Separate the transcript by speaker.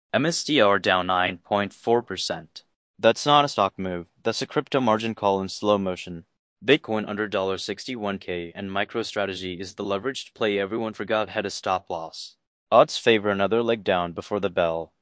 Speaker 1: MSTR down 9.4%. That's not a stock move. That's a crypto margin call in slow motion. Bitcoin under $61K and MicroStrategy is the leveraged play everyone forgot had a stop loss. Odds favor another leg down before the bell.